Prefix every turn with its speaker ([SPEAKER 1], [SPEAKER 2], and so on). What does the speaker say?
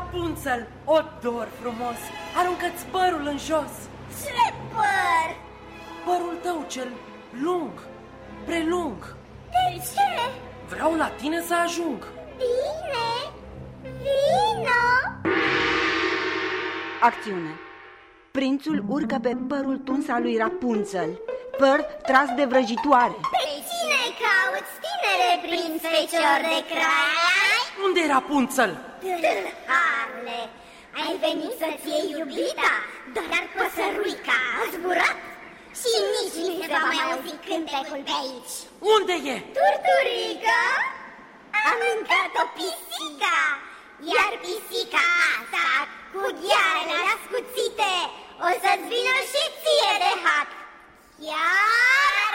[SPEAKER 1] Rapunzel, o dor frumos, aruncă-ți părul în jos.
[SPEAKER 2] Ce păr?
[SPEAKER 1] Părul tău cel lung, prelung.
[SPEAKER 2] De ce?
[SPEAKER 1] Vreau la tine să ajung.
[SPEAKER 2] Bine, vino!
[SPEAKER 3] Acțiune. Prințul urcă pe părul tuns al lui Rapunzel, păr tras de vrăjitoare.
[SPEAKER 2] Pe cine cauți, tinere prinț fecior de crai?
[SPEAKER 1] Unde e Rapunzel?
[SPEAKER 2] Tâlharule, ai venit să-ți iei iubita, dar păsăruica a zburat și nici nu se va mai auzi cântecul pe aici.
[SPEAKER 1] Unde e?
[SPEAKER 2] Turturica a mâncat-o pisica, iar pisica asta, cu ghearele ascuțite, o să-ți vină și ție de hac. Chiar